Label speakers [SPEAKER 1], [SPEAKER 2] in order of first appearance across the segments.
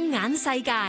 [SPEAKER 1] 放眼世界，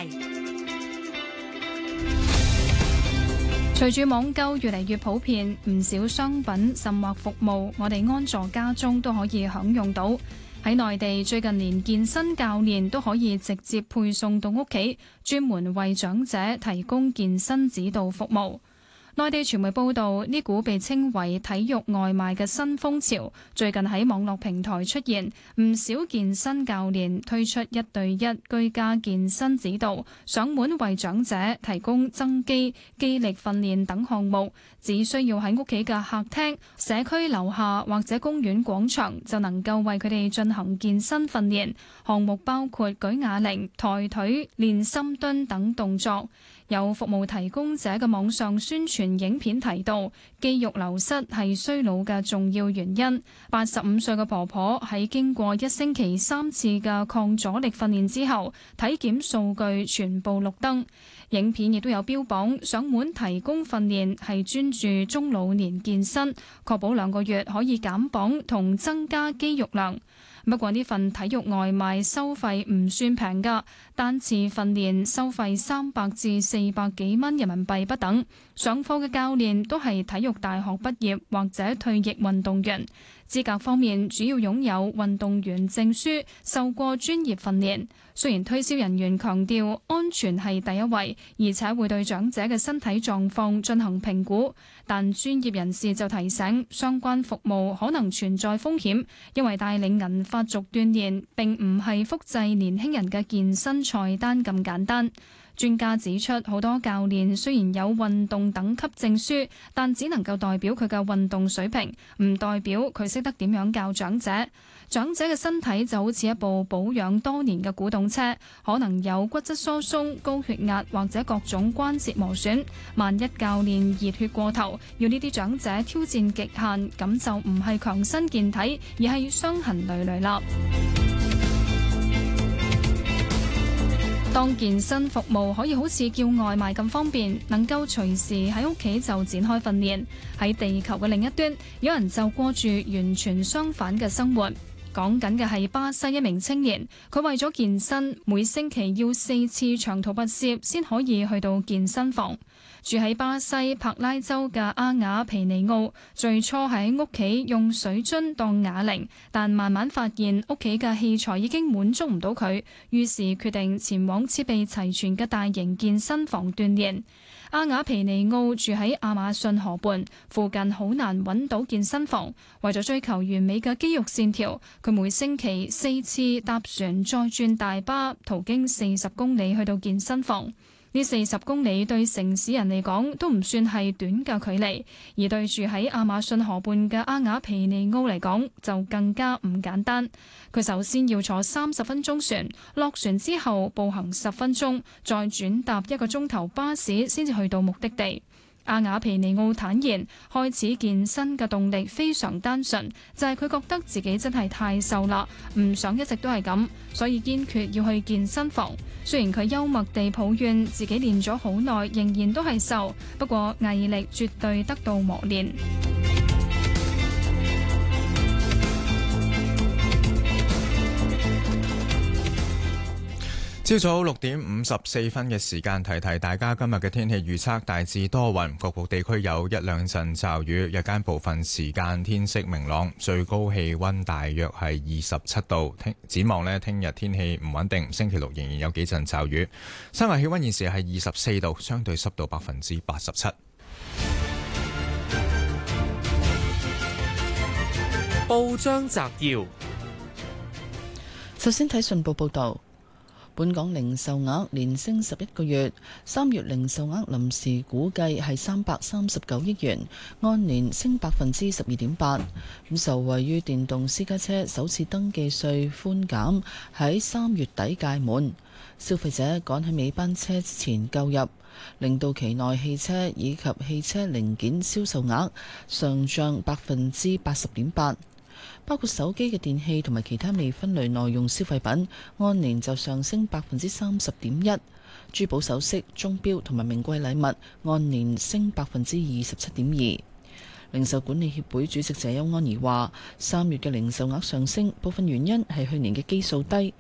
[SPEAKER 2] 隨住網購越嚟越普遍，唔少商品甚或服務，我哋安坐家中都可以享用到。喺內地，最近連健身教練都可以直接配送到屋企，專門為長者提供健身指導服務。內地傳媒報道，呢股被稱為體育外賣嘅新風潮，最近喺網絡平台出現，唔少健身教練推出1對1居家健身指導，上門為長者提供增肌、肌力訓練等項目，只需要喺屋企嘅客廳、社區樓下或者公園廣場就能夠為佢哋進行健身訓練。項目包括舉啞鈴、抬腿、練深蹲等動作。有服務提供者嘅網上宣傳影片提到，肌肉流失係衰老嘅重要原因。85歲嘅婆婆喺經過1星期3次嘅抗阻力訓練之後，體檢數據全部綠燈。影片亦都有標榜上門提供訓練係專注中老年健身，確保2個月可以減磅同增加肌肉量。不過呢份體育外賣收費唔算平㗎，單次訓練收費300至400幾蚊人民幣不等。上課嘅教練都係體育大學畢業或者退役運動員，資格方面主要擁有運動員證書，受過專業訓練。雖然推銷人員強調安全係第一位，而且會對長者嘅身體狀況進行評估，但專業人士就提醒，相關服務可能存在風險，因為帶領銀髮族鍛煉並唔係複製年輕人嘅健身菜單咁簡單。專家指出，好多教練雖然有運動等級證書，但只能夠代表佢嘅運動水平，唔代表佢識得點樣教長者。長者嘅身體就好似一部保養多年嘅古董車，可能有骨質疏鬆、高血壓或者各種關節磨損。萬一教練熱血過頭，要呢啲長者挑戰極限，咁就唔係強身健體，而係傷痕累累啦。當健身服務可以好似叫外賣咁方便，能夠隨時喺屋企就展開訓練，喺地球嘅另一端，有人就過住完全相反嘅生活。講緊嘅係巴西一名青年，佢為咗健身，每星期要4次長途跋涉先可以去到健身房。住喺巴西帕拉州嘅阿雅皮尼奧，最初喺屋企用水樽當啞鈴，但慢慢發現屋企嘅器材已經滿足唔到佢，於是決定前往設備齊全嘅大型健身房鍛煉。阿雅皮尼奧住喺亞馬遜河畔，附近好難揾到健身房。為咗追求完美嘅肌肉線條，佢每星期4次搭船再轉大巴，途經40公里去到健身房。呢40公里對城市人嚟講都唔算係短嘅距離，而對住喺亞馬遜河畔嘅阿雅皮尼奧嚟講就更加唔簡單。佢首先要坐30分鐘船，落船之後步行10分鐘，再轉搭1個鐘頭巴士先至去到目的地。阿雅皮尼奧坦言，開始健身嘅動力非常單純，就係佢覺得自己真係太瘦啦，唔想一直都係咁，所以堅決要去健身房。雖然佢幽默地抱怨自己練咗好耐，仍然都係瘦，不過毅力絕對得到磨練。
[SPEAKER 3] 朝早6點54分嘅時間，提提大家今日嘅天氣預測，大致多雲，局部地區有1兩陣驟雨，日間部分時間天色明朗，最高氣溫大約係27度。展望呢，聽日天氣唔穩定，星期六仍然有幾陣驟雨。室外氣溫現時係24度，相對濕度87%。
[SPEAKER 4] 報章摘要，
[SPEAKER 5] 首先睇信報報道。本港零售額連升11個月，3月零售額臨時估計係339億元，按年升12.8%。咁受惠於電動私家車首次登記稅寬減喺3月底屆滿，消費者趕喺尾班車之前購入，令到期內汽車以及汽車零件銷售額上漲80.8%。包括手機嘅電器同埋其他未分類耐用消費品，按年就上升30.1%；珠寶首飾、鐘錶同埋名貴禮物按年升27.2%。零售管理協會主席謝邱安儀話：3月嘅零售額上升，部分原因係去年嘅基數低。